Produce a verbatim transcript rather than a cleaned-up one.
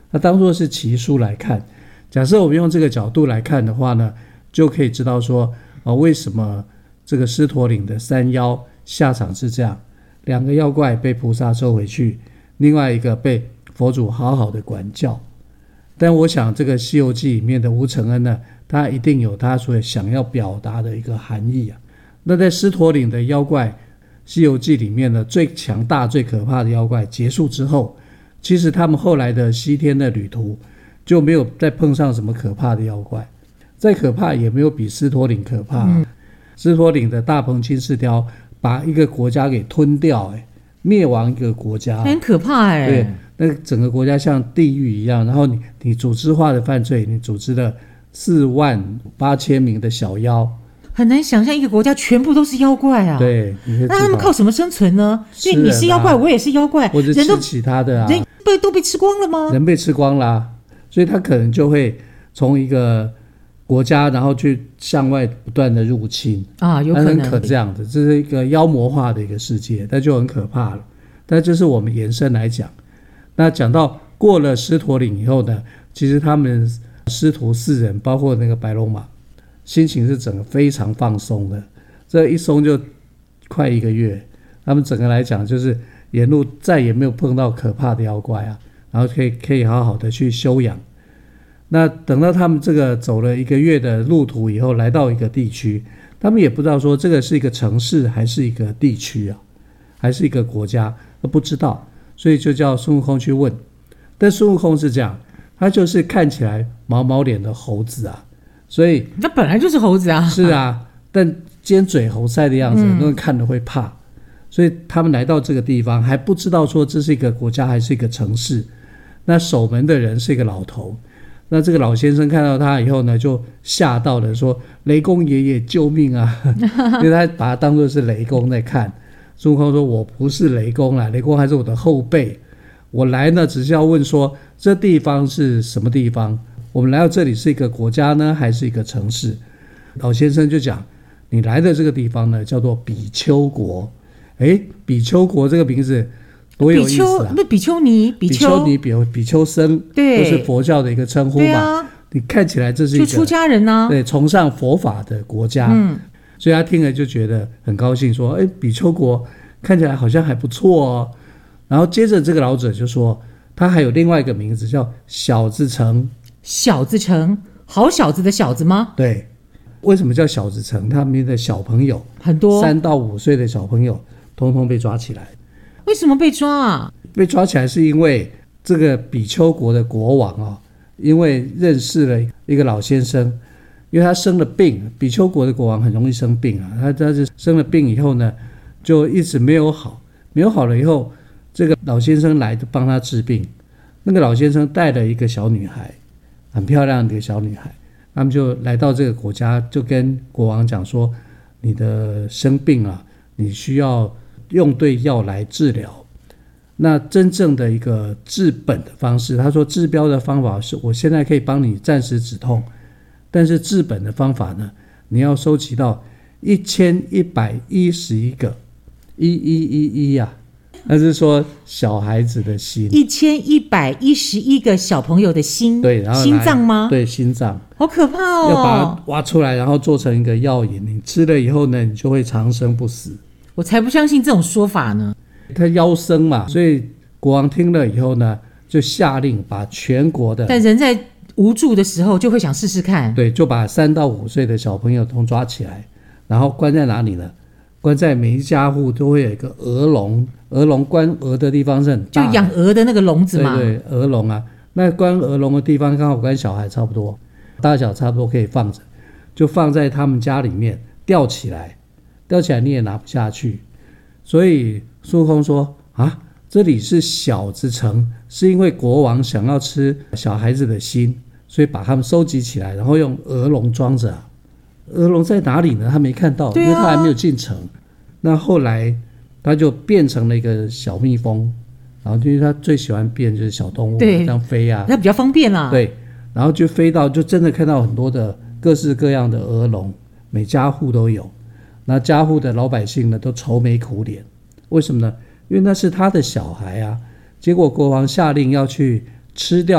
那当作是奇书来看。假设我们用这个角度来看的话呢，就可以知道说、呃、为什么这个狮驼岭的三妖下场是这样，两个妖怪被菩萨收回去，另外一个被佛祖好好的管教。但我想这个西游记里面的吴承恩呢，他一定有他所想要表达的一个含义啊。那在狮驼岭的妖怪，西游记里面的最强大最可怕的妖怪结束之后，其实他们后来的西天的旅途就没有再碰上什么可怕的妖怪，再可怕也没有比狮驼岭可怕、啊、狮驼岭的大鹏金翅雕把一个国家给吞掉、欸、灭亡一个国家， 很可怕哎、欸。 对，那整个国家像地狱一样，然后你你组织化的犯罪，你组织了四万八千名的小妖， 很难想象一个国家全部都是妖怪啊。 对， 那他们靠什么生存呢？因为你是妖怪，我也是妖怪， 或者吃其他的啊， 人被都被吃光了吗？ 人被吃光啦、啊，所以他可能就会从一个国家，然后去向外不断的入侵啊，有可能很可这样子，这是一个妖魔化的一个世界，那就很可怕了。但这是我们延伸来讲。那讲到过了狮驼岭以后呢，其实他们师徒四人，包括那个白龙马，心情是整个非常放松的。这一松就快一个月，他们整个来讲就是沿路再也没有碰到可怕的妖怪啊，然后可以可以好好的去休养。那等到他们这个走了一个月的路途以后，来到一个地区，他们也不知道说这个是一个城市还是一个地区啊，还是一个国家，都不知道。所以就叫孙悟空去问，但孙悟空是这样，他就是看起来毛毛脸的猴子啊，所以那本来就是猴子啊， 是啊，但尖嘴猴腮的样子，很多人看了会怕、嗯、所以他们来到这个地方还不知道说这是一个国家还是一个城市。那守门的人是一个老头，那这个老先生看到他以后呢，就吓到了，说雷公爷爷救命啊因为他把他当作是雷公在看。孙悟空说，我不是雷公啦，雷公还是我的后辈，我来呢只是要问说这地方是什么地方，我们来到这里是一个国家呢还是一个城市。老先生就讲，你来的这个地方呢叫做比丘国。诶，比丘国这个名字多有意思啊， 比丘尼比丘尼比比丘僧， 对， 都是佛教的一个称呼嘛。 对啊， 你看起来这是一个就出家人啊， 对，崇尚佛法的国家。嗯，所以他听了就觉得很高兴，说诶，比丘国看起来好像还不错哦。然后接着这个老者就说，他还有另外一个名字叫小子城。 小子城，好小子的小子吗？ 对，为什么叫小子城？他们的小朋友很多， 三到五岁的小朋友通通被抓起来。 为什么被抓啊？ 被抓起来是因为这个比丘国的国王哦，因为认识了一个老先生，因为他生了病，比丘国的国王很容易生病啊，他他是生了病以后呢，就一直没有好，没有好了以后，这个老先生来帮他治病。那个老先生带了一个小女孩，很漂亮的一个小女孩，他们就来到这个国家，就跟国王讲说，你的生病啊，你需要用对药来治疗。那真正的一个治本的方式，他说治标的方法是我现在可以帮你暂时止痛，但是治本的方法呢，你要收集到一千一百一十一个一一一一呀，那是说小孩子的心， 一千一百一十一个小朋友的心， 对，然后心脏吗？ 对，心脏， 好可怕哦！ 要把它挖出来，然后做成一个药引，你吃了以后呢，你就会长生不死。 我才不相信这种说法呢。 他妖僧嘛，所以国王听了以后呢，就下令把全国的， 但人在无助的时候就会想试试看， 对，就把三到五岁的小朋友都抓起来，然后关在哪里呢？关在每一家户都会有一个鹅笼，鹅笼关鹅的地方是很大的， 就养鹅的那个笼子嘛， 对对，鹅笼啊，那关鹅笼的地方刚好关小孩差不多，大小差不多可以放着，就放在他们家里面，吊起来，吊起来你也拿不下去。所以孙悟空说啊，这里是小子城，是因为国王想要吃小孩子的心，所以把他们收集起来，然后用鹅笼装着、啊。鹅笼在哪里呢？他没看到、啊，因为他还没有进城。那后来他就变成了一个小蜜蜂，然后因为他最喜欢变就是小动物，这样飞啊， 那比较方便啦、啊。 对，然后就飞到，就真的看到很多的各式各样的鹅笼，每家户都有。那家户的老百姓呢，都愁眉苦脸，为什么呢？因为那是他的小孩啊，结果国王下令要去吃掉